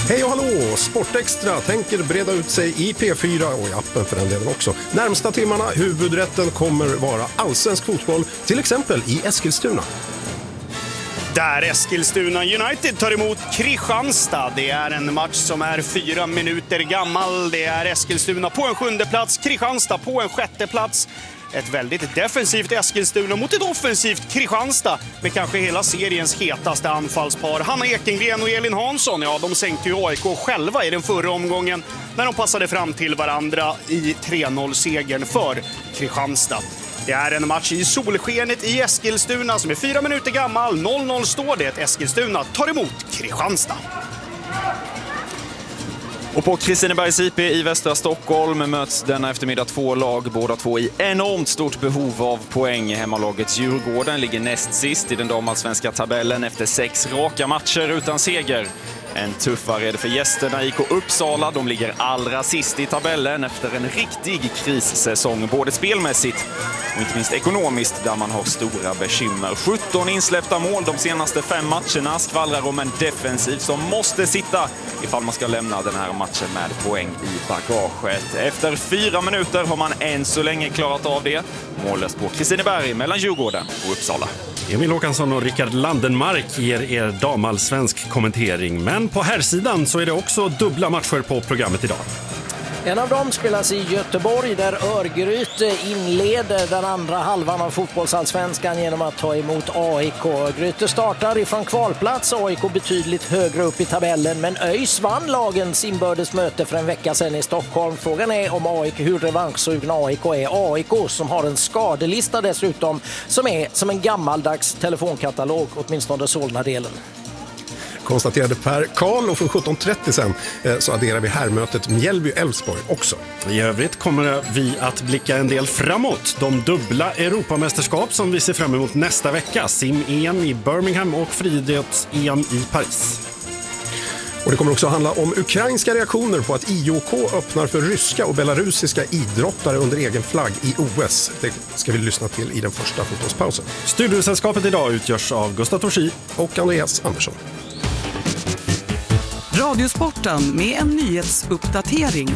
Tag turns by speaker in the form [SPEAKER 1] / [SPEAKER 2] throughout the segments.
[SPEAKER 1] Hej och hallå! Sportextra tänker breda ut sig i P4 och i appen för den delen också. Närmsta timmarna, huvudrätten kommer vara allsvensk fotboll, till exempel i Eskilstuna.
[SPEAKER 2] Där Eskilstuna United tar emot Kristianstad. Det är en match som är 4 minuter gammal. Det är Eskilstuna på en 7:e plats, Kristianstad på en 6:e plats. Ett väldigt defensivt Eskilstuna mot ett offensivt Kristianstad med kanske hela seriens hetaste anfallspar. Hanna Ekengren och Elin Hansson, ja, de sänkte ju AIK själva i den förra omgången när de passade fram till varandra i 3-0-segern för Kristianstad. Det är en match i solskenet i Eskilstuna som är 4 minuter gammal. 0-0 står det. Eskilstuna tar emot Kristianstad.
[SPEAKER 3] Och på Kristinebergs IP i västra Stockholm möts denna eftermiddag 2 lag, båda två i enormt stort behov av poäng. Hemmalagets Djurgården ligger näst sist i den damallsvenska tabellen efter 6 raka matcher utan seger. En tuffare är det för gästerna IK Uppsala. De ligger allra sist i tabellen efter en riktig krissäsong, både spelmässigt och inte minst ekonomiskt, där man har stora bekymmer. 17 insläppta mål de senaste 5 matcherna skvallrar om en defensiv som måste sitta ifall man ska lämna den här matchen med poäng i bagaget. Efter 4 minuter har man än så länge klarat av det. Mållöst på Kristineberg mellan Djurgården och Uppsala.
[SPEAKER 4] Emil Håkansson och Rickard Landenmark ger er damallsvensk kommentering. Men på här sidan så är det också dubbla matcher på programmet idag.
[SPEAKER 5] En av dem spelas i Göteborg där Örgryte inleder den andra halvan av fotbollsallsvenskan genom att ta emot AIK. Örgryte startar ifrån kvalplats, AIK betydligt högre upp i tabellen, men ÖIS vann lagens inbördes möte för en vecka sedan i Stockholm. Frågan är om AIK, hur revanschsugna AIK är. AIK som har en skadelista dessutom som är som en gammaldags telefonkatalog, åtminstone Solna-delen.
[SPEAKER 1] Konstaterade Per Karl, och från 17.30 sen så adderar vi härmötet Mjällby-Elfsborg också.
[SPEAKER 4] I övrigt kommer vi att blicka en del framåt. De dubbla Europamästerskap som vi ser fram emot nästa vecka. Sim-EM i Birmingham och friidrotts-EM i Paris.
[SPEAKER 1] Och det kommer också handla om ukrainska reaktioner på att IOK öppnar för ryska och belarusiska idrottare under egen flagg i OS. Det ska vi lyssna till i den första fotbollspausen.
[SPEAKER 4] Studiosällskapet idag utgörs av Gustav Torsi
[SPEAKER 1] och Andreas Andersson.
[SPEAKER 6] Radiosporten med en nyhetsuppdatering.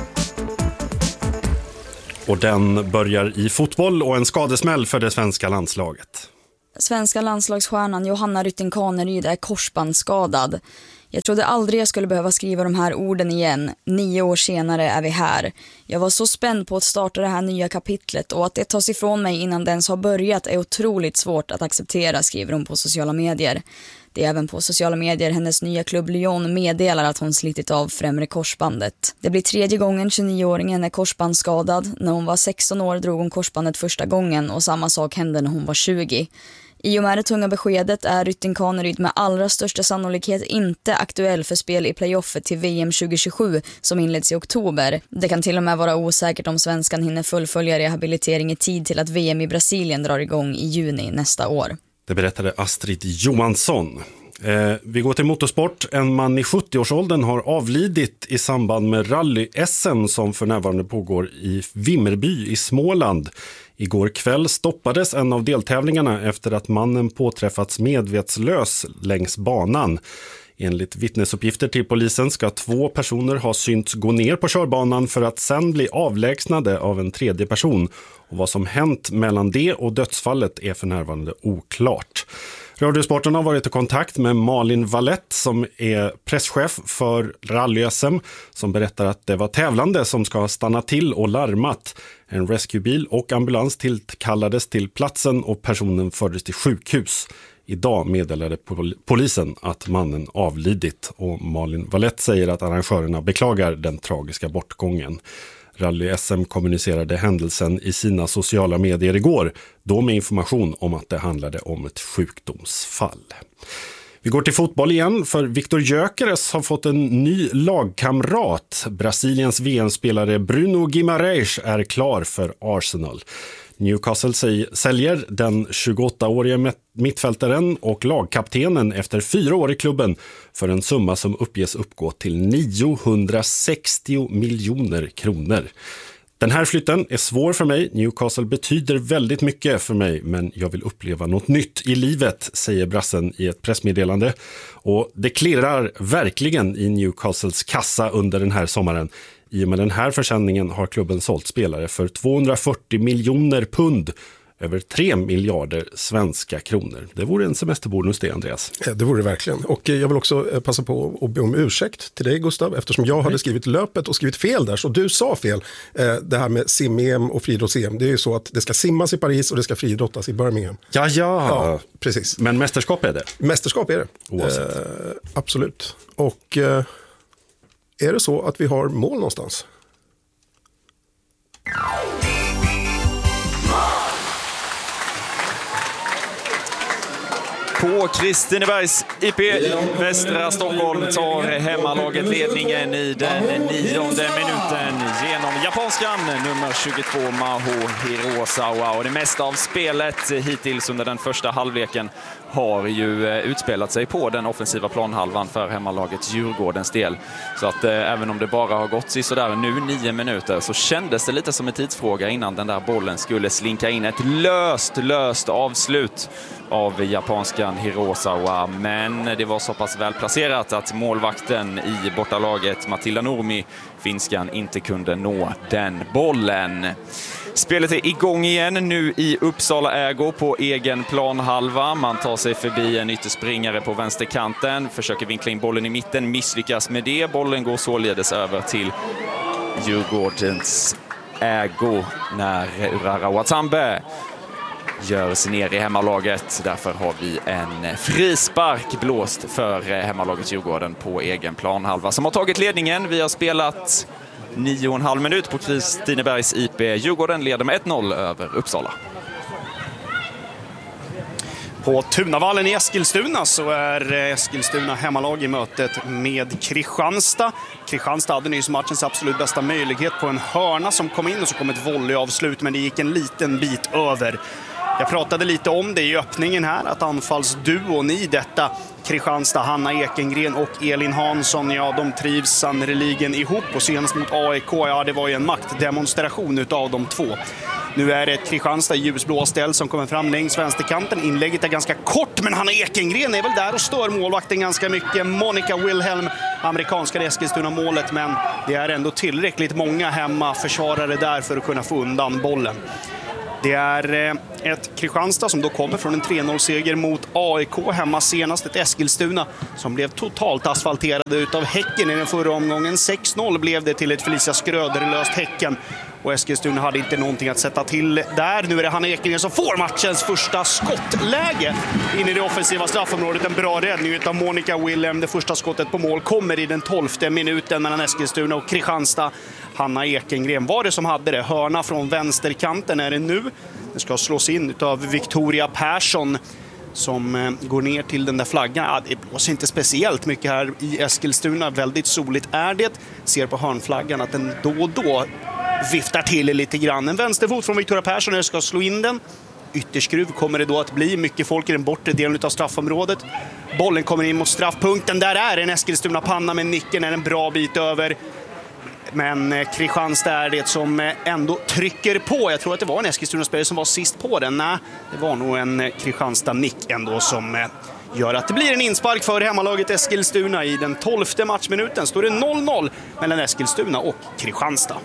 [SPEAKER 4] Och den börjar i fotboll och en skadesmäll för det svenska landslaget.
[SPEAKER 7] Svenska landslagsstjärnan Johanna Rytting Kaneryd är korsbandsskadad. Jag trodde aldrig jag skulle behöva skriva de här orden igen. 9 år senare är vi här. Jag var så spänd på att starta det här nya kapitlet, och att det tas ifrån mig innan det ens har börjat är otroligt svårt att acceptera, skriver hon på sociala medier. Det är även på sociala medier hennes nya klubb Lyon meddelar att hon slitit av främre korsbandet. Det blir 3:e gången 29-åringen är korsbandsskadad. När hon var 16 år drog hon korsbandet första gången, och samma sak hände när hon var 20. I och med det tunga beskedet är Rytting Kaneryd med allra största sannolikhet inte aktuell för spel i playoffet till VM 2027 som inleds i oktober. Det kan till och med vara osäkert om svenskan hinner fullfölja rehabilitering i tid till att VM i Brasilien drar igång i juni nästa år.
[SPEAKER 4] Det berättade Astrid Johansson. Vi går till motorsport. En man i 70-årsåldern har avlidit i samband med rally-SM som för närvarande pågår i Vimmerby i Småland. Igår kväll stoppades en av deltävlingarna efter att mannen påträffats medvetslös längs banan. Enligt vittnesuppgifter till polisen ska 2 personer ha synts gå ner på körbanan för att sen bli avlägsnade av en tredje person. Och vad som hänt mellan det och dödsfallet är för närvarande oklart. Radiosporten har varit i kontakt med Malin Valett som är presschef för rally-SM, som berättar att det var tävlande som ska stanna till och larmat. En rescuebil och ambulans tillkallades till platsen och personen fördes till sjukhus. Idag meddelade polisen att mannen avlidit, och Malin Valett säger att arrangörerna beklagar den tragiska bortgången. Rally-SM kommunicerade händelsen i sina sociala medier igår, då med information om att det handlade om ett sjukdomsfall. Vi går till fotboll igen, för Victor Gyökeres har fått en ny lagkamrat. Brasiliens VM-spelare Bruno Guimarães är klar för Arsenal. Newcastle säljer den 28-årige mittfältaren och lagkaptenen efter 4 år i klubben för en summa som uppges uppgå till 960 miljoner kronor. Den här flytten är svår för mig. Newcastle betyder väldigt mycket för mig, men jag vill uppleva något nytt i livet, säger brassen i ett pressmeddelande. Och det klirrar verkligen i Newcastles kassa under den här sommaren. I och med den här försäljningen har klubben sålt spelare för 240 miljoner pund, över 3 miljarder svenska kronor. Det vore en semesterbonus det, Andreas.
[SPEAKER 1] Det vore det verkligen. Och jag vill också passa på att be om ursäkt till dig, Gustav, eftersom jag hade skrivit löpet och skrivit fel där. Så du sa fel. Det här med sim-EM och friidrotts-EM. Det är ju så att det ska simmas i Paris och det ska friidrottas i Birmingham.
[SPEAKER 4] Ja,
[SPEAKER 1] precis.
[SPEAKER 4] Men mästerskap är det?
[SPEAKER 1] Mästerskap är det.
[SPEAKER 4] Oavsett.
[SPEAKER 1] Absolut. Och är det så att vi har mål någonstans?
[SPEAKER 3] På Kristinebergs IP, Västra Stockholm, tar hemmalaget ledningen i den 9:e minuten genom japanskan nummer 22 Maho Hirosawa. Och det mesta av spelet hittills under den första halvleken har ju utspelat sig på den offensiva planhalvan för hemmalaget Djurgårdens del. Så att även om det bara har gått i sådär nu 9 minuter så kändes det lite som en tidsfråga innan den där bollen skulle slinka in. Ett löst avslut av japanskan Hirosawa, men det var så pass väl placerat att målvakten i bortalaget Matilda Nurmi, finskan, inte kunde nå den bollen. Spelet är igång igen nu i Uppsala ägo på egen planhalva. Man tar sig förbi en ytterspringare på vänsterkanten, försöker vinkla in bollen i mitten, misslyckas med det. Bollen går således över till Djurgårdens ägo när Urara Watambe gör sig ner i hemmalaget. Därför har vi en frispark blåst för hemmalaget Djurgården på egen planhalva som har tagit ledningen. Vi har spelat 9,5 minut på Kristinebergs IP. Djurgården leder med 1-0 över Uppsala.
[SPEAKER 2] På Tunavallen i Eskilstuna så är Eskilstuna hemmalag i mötet med Kristianstad. Kristianstad hade nyss matchens absolut bästa möjlighet på en hörna som kom in och så kom ett volleyavslut, men det gick en liten bit över. Jag pratade lite om det i öppningen här, att anfallsduon i detta Kristianstad, Hanna Ekengren och Elin Hansson, ja, de trivs sannoliken ihop. Och senast mot AIK, ja, det var ju en maktdemonstration utav de två. Nu är det ett Kristianstad ljusblå ställ som kommer fram längs vänsterkanten. Inlägget är ganska kort, men Hanna Ekengren är väl där och stör målvakten ganska mycket. Monica Wilhelm, amerikanska Eskilstuna-målet, men det är ändå tillräckligt många hemma försvarare där för att kunna få undan bollen. Det är ett Kristianstad som då kommer från en 3-0-seger mot AIK hemma senast. Ett Eskilstuna som blev totalt asfalterade utav Häcken i den förra omgången. 6-0 blev det till ett Felicia Skröder-löst Häcken. Och Eskilstuna hade inte någonting att sätta till där. Nu är det Hanna Ekengren som får matchens första skottläge in i det offensiva straffområdet. En bra räddning utav Monica Wilhelm. Det första skottet på mål kommer i den 12:e minuten mellan Eskilstuna och Kristianstad. Hanna Ekengren var det som hade det. Hörna från vänsterkanten är det nu. Det ska slås in utav Victoria Persson som går ner till den där flaggan. Ja, det blåser inte speciellt mycket här i Eskilstuna. Väldigt soligt är det. Ser på hörnflaggan att den då och då viftar till lite grann. En vänsterfot från Victoria Persson ska slå in den. Ytterskruv kommer det då att bli. Mycket folk i den bortre delen av straffområdet. Bollen kommer in mot straffpunkten. Där är en Eskilstuna panna, med nicken är en bra bit över. Men Kristianstad är det som ändå trycker på. Jag tror att det var en Eskilstuna-spelare som var sist på den. Nej, det var nog en Kristianstad-nick ändå som gör att det blir en inspark för hemmalaget Eskilstuna. I den 12:e matchminuten står det 0-0 mellan Eskilstuna och Kristianstad.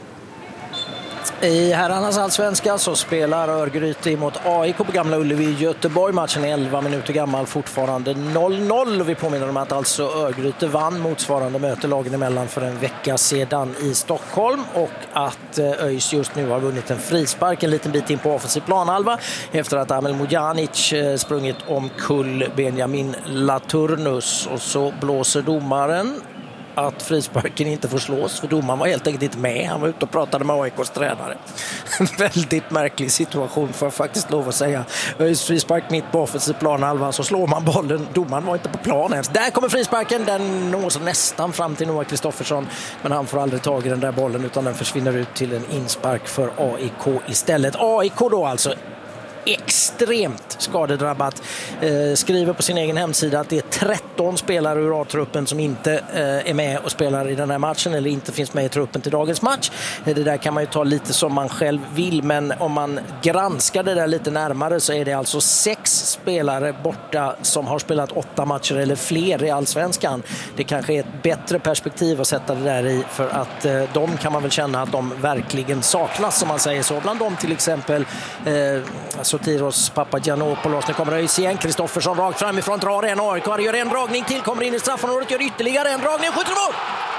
[SPEAKER 5] I herrarnas allsvenska så spelar Örgryte mot AIK på Gamla Ullevi i Göteborg. Matchen är 11 minuter gammal, fortfarande 0-0. Vi påminner om att alltså Örgryte vann motsvarande möte lagen emellan för en vecka sedan i Stockholm. Och att ÖIS just nu har vunnit en frispark en liten bit in på offensiv planhalva efter att Amel Mojanic sprungit omkull Benjamin Laturnus. Och så blåser domaren att frisparken inte får slås, för domaren var helt enkelt inte med. Han var ute och pratade med AIKs tränare. En väldigt märklig situation, för att faktiskt lov att säga. Frispark mitt på offensiv planhalva, så slår man bollen. Domaren var inte på plan ens. Där kommer frisparken, den nås nästan fram till Noah Kristoffersson, men han får aldrig tag i den där bollen, utan den försvinner ut till en inspark för AIK istället. AIK då alltså extremt skadedrabbat. Skriver på sin egen hemsida att det är 13 spelare ur A-truppen som inte är med och spelar i den här matchen eller inte finns med i truppen till dagens match. Det där kan man ju ta lite som man själv vill, men om man granskar det där lite närmare så är det alltså 6 spelare borta som har spelat 8 matcher eller fler i Allsvenskan. Det kanske är ett bättre perspektiv att sätta det där i, för att de kan man väl känna att de verkligen saknas, som man säger så. Bland dem till exempel Sotiros Papagiannopoulos. Nu kommer ÖIS igen. Kristoffersson rakt framifrån, drar en AIK, gör en dragning till, kommer in i straffområdet, gör ytterligare en dragning, skjuter mål!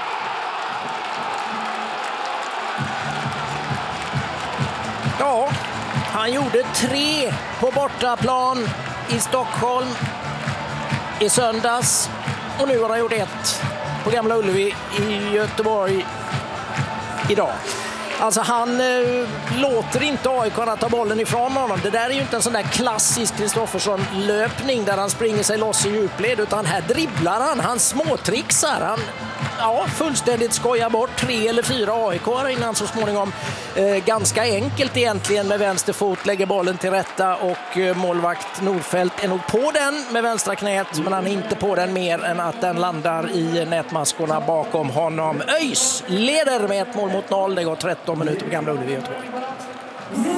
[SPEAKER 5] Ja, han gjorde 3 på bortaplan i Stockholm i söndags och nu har han gjort 1 på Gamla Ullevi i Göteborg idag. Alltså han låter inte AIK ta bollen ifrån honom. Det där är ju inte en sån där klassisk Kristoffersson-löpning där han springer sig loss i djupled, utan här dribblar han småtrixar. Han fullständigt skojar bort 3 eller 4 AIK innan så småningom ganska enkelt egentligen med vänster fot lägger bollen till rätta, och målvakt Nordfeldt är nog på den med vänstra knät, men han är inte på den mer än att den landar i nätmaskorna bakom honom. ÖIS leder med 1-0. Det går 13 minuter på Gamla Ullevi i Göteborg.